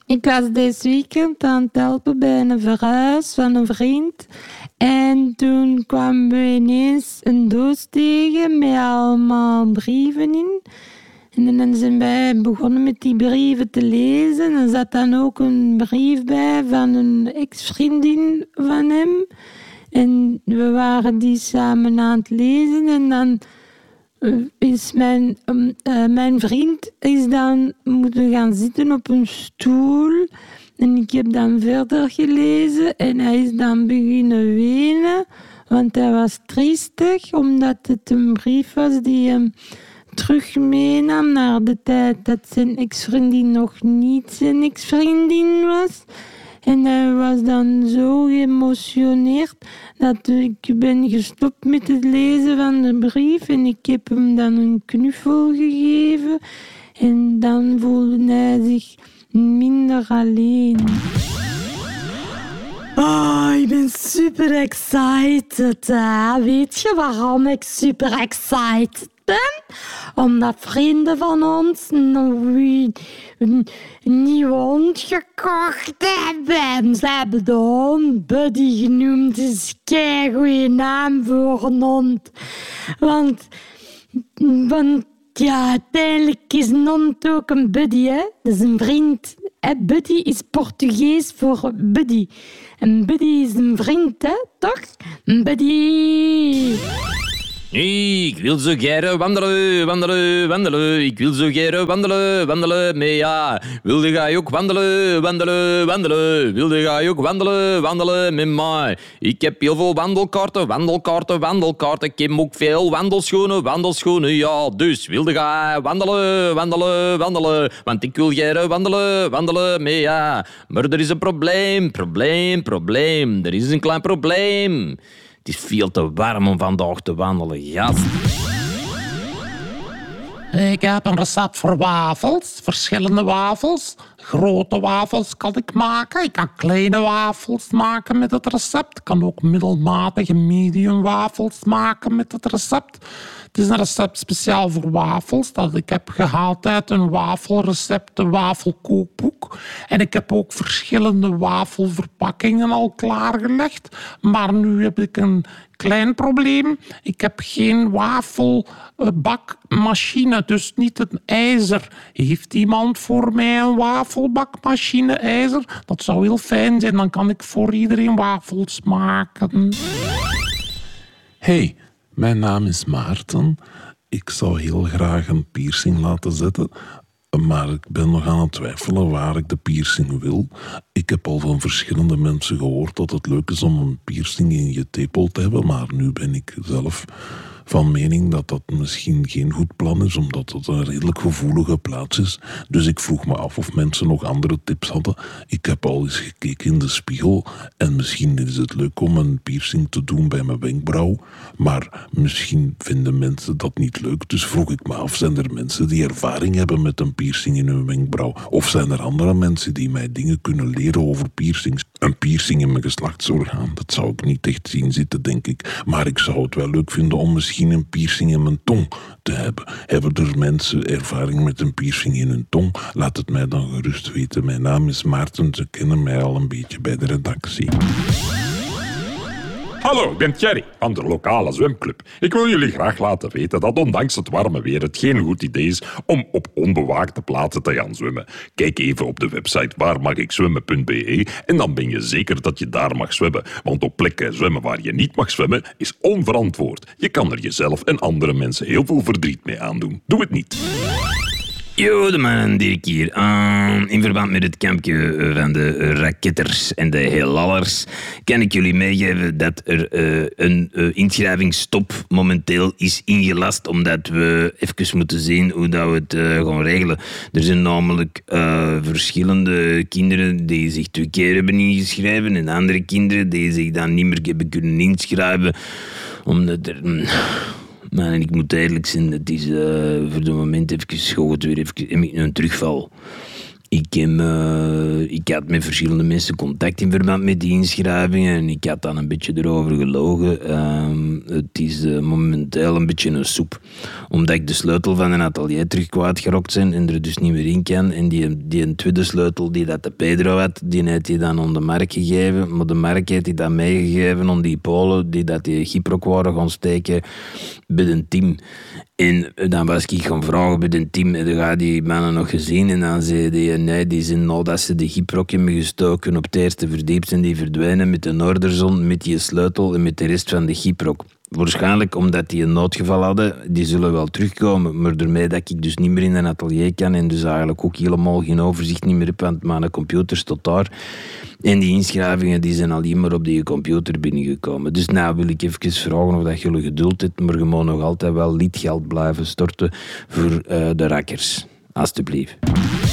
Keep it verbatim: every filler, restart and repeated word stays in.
Ik was deze weekend aan het helpen bij een verhuis van een vriend. En toen kwamen we ineens een doos tegen met allemaal brieven in. En dan zijn wij begonnen met die brieven te lezen. Er zat dan ook een brief bij van een ex-vriendin van hem. En we waren die samen aan het lezen. En dan is mijn, uh, mijn vriend is dan moeten gaan zitten op een stoel. En ik heb dan verder gelezen. En hij is dan beginnen wenen. Want hij was triestig, omdat het een brief was die hem terug meenam naar de tijd dat zijn ex-vriendin nog niet zijn ex-vriendin was. En hij was dan zo geëmotioneerd dat ik ben gestopt met het lezen van de brief. En ik heb hem dan een knuffel gegeven. En dan voelde hij zich minder alleen. Oh, ik ben super excited. Hè? Weet je waarom ik super excited ben? Omdat vrienden van ons een, een, een nieuwe hond gekocht hebben. Ze hebben de hond Buddy genoemd. Dat is een keigoeie naam voor een hond. Want, want ja, uiteindelijk is een hond ook een buddy, hè? Dat is een vriend. Hè? Buddy is Portugees voor buddy. En buddy is een vriend, hè? Toch? Buddy! Hey, ik wil zo graag wandelen, wandelen, wandelen. Ik wil zo graag wandelen, wandelen. Maar ja, wilde ga je ook wandelen, wandelen, wandelen. Wilde ga je ook wandelen, wandelen met mij. Ik heb heel veel wandelkaarten, wandelkaarten, wandelkaarten. Ik heb ook veel wandelschoenen, wandelschoenen. Ja, dus wilde ga wandelen, wandelen, wandelen. Want ik wil graag wandelen, wandelen. Maar ja, maar er is een probleem, probleem, probleem. Er is een klein probleem. Het is veel te warm om vandaag te wandelen, gast. Ik heb een recept voor wafels, verschillende wafels. Grote wafels kan ik maken. Ik kan kleine wafels maken met het recept. Ik kan ook middelmatige medium wafels maken met het recept. Het is een recept speciaal voor wafels dat ik heb gehaald uit een wafelrecept, een wafelkookboek. En ik heb ook verschillende wafelverpakkingen al klaargelegd. Maar nu heb ik een klein probleem. Ik heb geen wafelbakmachine, dus niet een ijzer. Heeft iemand voor mij een wafelbakmachine ijzer? Dat zou heel fijn zijn, dan kan ik voor iedereen wafels maken. Hey, mijn naam is Maarten. Ik zou heel graag een piercing laten zetten, maar ik ben nog aan het twijfelen waar ik de piercing wil. Ik heb al van verschillende mensen gehoord dat het leuk is om een piercing in je tepel te hebben, maar nu ben ik zelf van mening dat dat misschien geen goed plan is, omdat het een redelijk gevoelige plaats is. Dus ik vroeg me af of mensen nog andere tips hadden. Ik heb al eens gekeken in de spiegel en misschien is het leuk om een piercing te doen bij mijn wenkbrauw, maar misschien vinden mensen dat niet leuk. Dus vroeg ik me af, zijn er mensen die ervaring hebben met een piercing in hun wenkbrauw? Of zijn er andere mensen die mij dingen kunnen leren over piercings? Een piercing in mijn geslachtsorgaan, dat zou ik niet echt zien zitten, denk ik. Maar ik zou het wel leuk vinden om misschien een piercing in mijn tong te hebben. Hebben er mensen ervaring met een piercing in hun tong? Laat het mij dan gerust weten. Mijn naam is Maarten, ze kennen mij al een beetje bij de redactie. Hallo, ik ben Thierry van de lokale zwemclub. Ik wil jullie graag laten weten dat ondanks het warme weer het geen goed idee is om op onbewaakte plaatsen te gaan zwemmen. Kijk even op de website waarmagikzwemmen punt be en dan ben je zeker dat je daar mag zwemmen. Want op plekken zwemmen waar je niet mag zwemmen is onverantwoord. Je kan er jezelf en andere mensen heel veel verdriet mee aandoen. Doe het niet. Yo, de man Dirk hier. Uh, in verband met het kampje van de raketters en de heelallers kan ik jullie meegeven dat er uh, een uh, inschrijvingsstop momenteel is ingelast, omdat we even moeten zien hoe dat we het uh, gaan regelen. Er zijn namelijk uh, verschillende kinderen die zich twee keer hebben ingeschreven en andere kinderen die zich dan niet meer hebben kunnen inschrijven, omdat er... Um, Man, en ik moet eerlijk zijn, het is uh, voor het moment even schoot weer even een terugval. Ik, heb, uh, ik had met verschillende mensen contact in verband met die inschrijvingen en ik had dan een beetje erover gelogen. Uh, het is uh, momenteel een beetje een soep. Omdat ik de sleutel van een atelier terug kwijtgerokt ben en er dus niet meer in kan. En die, die een tweede sleutel die dat de Pedro had, die heeft hij dan aan de Mark gegeven. Maar de Mark heeft hij dan meegegeven aan die Polen die dat die Gyprok waren gaan steken bij een team. En dan was ik gaan vragen bij een team, en dan ga die mannen nog gezien? En dan zei die, nee, die zijn nadat ze de Gyprok hebben gestoken op het eerste verdiep zijn die verdwijnen met de Noorderzon, met die sleutel en met de rest van de Gyprok. Waarschijnlijk omdat die een noodgeval hadden, die zullen wel terugkomen, maar daarmee dat ik dus niet meer in een atelier kan en dus eigenlijk ook helemaal geen overzicht niet meer heb, want mijn computer staat daar. En die inschrijvingen die zijn alleen maar op die computer binnengekomen. Dus nou wil ik even vragen of dat jullie geduld hebt, maar je moet nog altijd wel lidgeld blijven storten voor uh, de rakkers. Alsjeblieft.